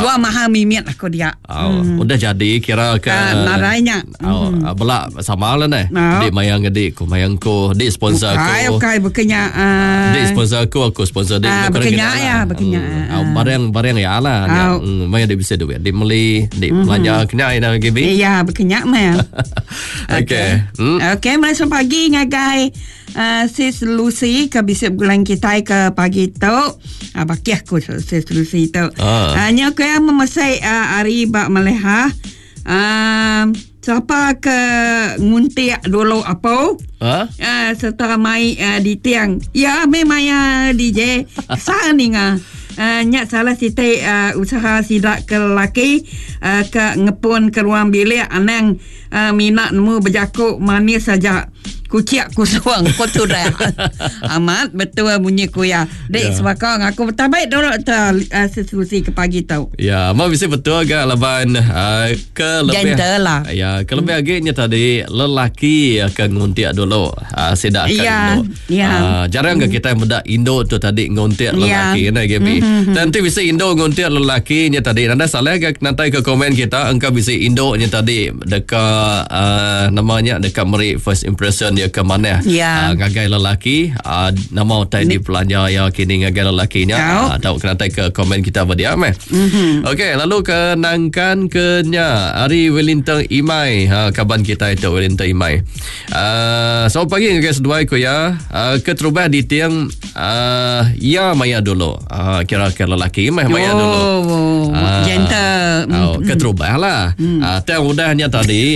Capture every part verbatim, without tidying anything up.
Dua mahal mimit aku dia. Oh, hmm. Udah jadi kira ke uh, narainya. Oh, hmm. Belak sama lah nih. Oh. Dik mayang dik ku mayang ku, dik sponsor aku. Ay, okay, bukannya uh, dik sponsor aku, aku sponsor dik. Uh, bukannya ya, bukannya. Hmm. Uh. Barang barang ya lah. Oh. Hmm. Mayang dik bisa duit. Dik beli, dik hmm. belanja kenyai dah gibi. Iya, bukannya mah. Okay. Hmm. Okay, masa pagi ngagai. Uh, sis Lucy ke bisa bulan kita ke pagi tu uh, baki aku sis Lucy tu ah. uh, nya aku yang memasai uh, hari bak meleha uh, siapa ke nguntiak dulu apa huh? uh, setelah mai uh, di tiang ya memang ya D J saan ni ngah Uh, nyak salah siti uh, usaha sidak ke lelaki uh, ke ngepun ke ruang bilik anang uh, minat nemu berjakuk manis saja kuciak kusuang kau tu dah amat betul bunyi ku ya dek yeah. Sebab kau ngaku betul baik dulu tu uh, sesusi ke pagi tau ya mau bisa betul agak leban uh, ke lebih lah. Ya ke lebih hmm. agaknya tadi lelaki akan nguntiak dulu uh, sidak akan yeah. Indo yeah. uh, jarang hmm. ke kita muda Indo tu tadi nguntiak lelaki yeah. Kan Gaby hmm. Nanti bisa Indo nguntiak lelaki nya tadi nanda salah ke nanti ke komen kita engkau bisa Indo nya tadi dekat uh, namanya dekat meri first impression ke mana ya. uh, ngagai lelaki uh, nama utai di pelanja ya kini ngagai lelakinya uh, tahu kena ke komen kita berdiam eh. Mm-hmm. Okey, lalu kenangkan kenya Ari Wellington Imai ha, kaban kita itu Wellington Imai uh, selamat pagi guys dua aku ya uh, keterubah di tiang uh, ya maya dulu uh, kira-kira lelaki Imai maya dulu uh, gentle oh, keterubah lah mm. uh, tiang udahnya tadi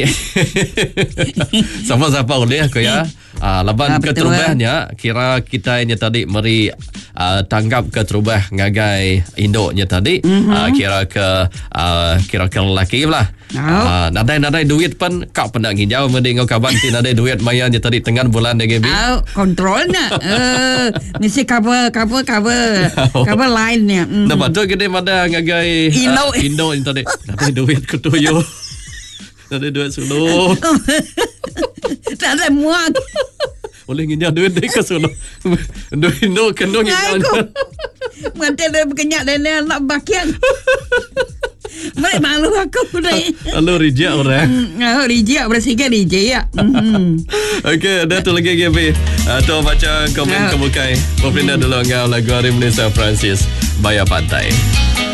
sama-sama oleh aku ya Uh, laban ah, keterubahnya kira kita ini tadi meri uh, tanggap keterubah ngagai Indo nya tadi mm-hmm. uh, kira ke uh, kira ke lelaki lah oh. uh, nadai-nadai duit pun kau pernah nginjau mending kau kaban ti nadai duit maya nya tadi tengah bulan dia gibi oh, kontrolnya uh, mesti cover cover cover cover line-nya mm-hmm. Nah betul gede pada ngagai Indo uh, Indo nya tadi nadai duit kutuyo nadai duit sulu tak ada muak boleh nginjau duit dek ke solo duit no kendo nginjau mantap dia berkenyak dan dia nak bakian mereka malu aku ni lalu reject orang oh reject bersikat reject ya ok dah tu lagi Gaby atau baca komen kemukai Poprinda dulu ngau lagu Hari Malaysia Francis Bayar Pantai.